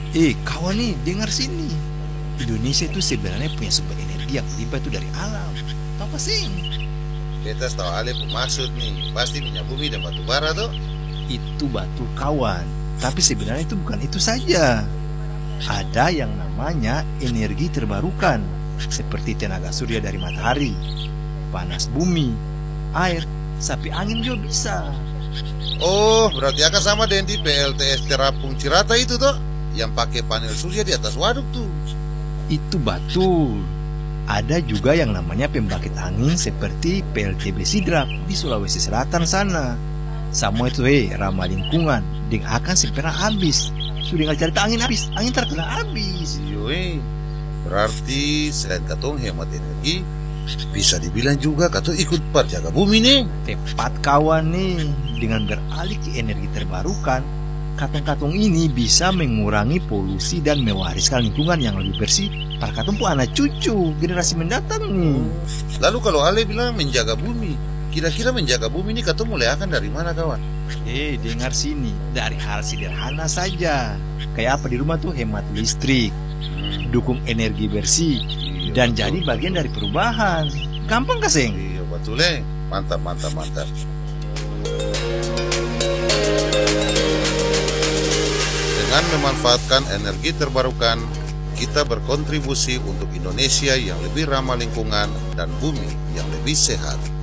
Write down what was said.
Kawan nih, dengar sini. Indonesia itu sebenarnya punya sumber energi yang berlimpah itu dari alam. Tahu apa sih? Beta tahu Ale maksud nih, pasti minyak bumi dan batu bara tuh. Itu batu kawan. Tapi sebenarnya itu bukan itu saja. Ada yang namanya energi terbarukan, seperti tenaga surya dari matahari, panas bumi, air, sapi angin juga bisa. Oh, berarti akan sama dengan di PLTS Terapung Cirata itu tuh, yang pakai panel surya di atas waduk tuh. Itu betul. Ada juga yang namanya pembangkit angin seperti PLTB Sidrap di Sulawesi Selatan sana. Semua itu ramah lingkungan dan akan segera habis. Sudah nggak cari angin habis, angin terkena habis. Iya, berarti selain katong hemat energi, bisa dibilang juga katong ikut perjaga bumi nih. Tepat kawan nih. Dengan beralih ke energi terbarukan, katong-katong ini bisa mengurangi polusi dan mewariskan lingkungan yang lebih bersih para katong pun anak cucu generasi mendatang nih. Lalu kalau Ale bilang menjaga bumi, kira-kira menjaga bumi ini katong mulai akan dari mana kawan? Dengar sini, dari hal sederhana saja. Kayak apa di rumah tuh hemat listrik, dukung energi bersih, Iya, dan betul. jadi bagian dari perubahan. Gampang kaseng? Iya betul mantap mantap mantap. Dengan memanfaatkan energi terbarukan, kita berkontribusi untuk Indonesia yang lebih ramah lingkungan dan bumi yang lebih sehat.